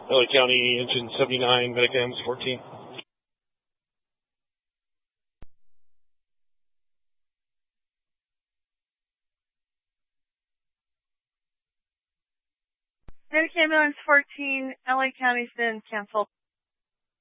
LA County, engine 79, medic ambulance 14. Medic ambulance 14, LA County's been canceled.